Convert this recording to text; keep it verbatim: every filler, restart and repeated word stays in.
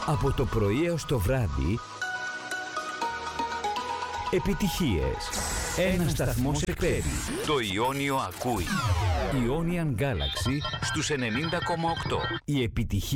Από το πρωί έως το βράδυ, επιτυχίες. Ένας σταθμός εκπέμπει. Το Ιόνιο ακούει. Ionian Galaxy στους ενενήντα κόμμα οκτώ. Η επιτυχία